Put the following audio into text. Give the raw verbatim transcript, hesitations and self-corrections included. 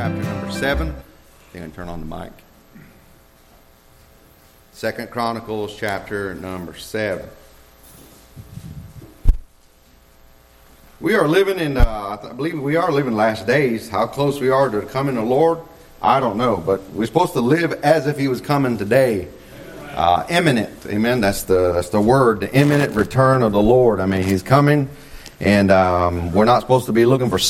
chapter number seven. You can turn on the mic. Second Chronicles chapter number seven. We are living in, uh, I believe we are living last days. How close we are to the coming of the Lord, I don't know. But we're supposed to live as if He was coming today. Uh, imminent, amen. That's the that's the word, the imminent return of the Lord. I mean, He's coming, and um, we're not supposed to be looking for